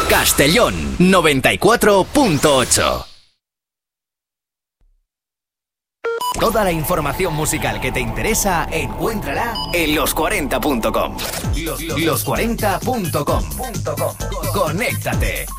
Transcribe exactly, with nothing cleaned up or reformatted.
Castellón noventa y cuatro punto ocho. Toda la información musical que te interesa, encuéntrala en los cuarenta punto com. Los, los cuarenta punto com. Conéctate.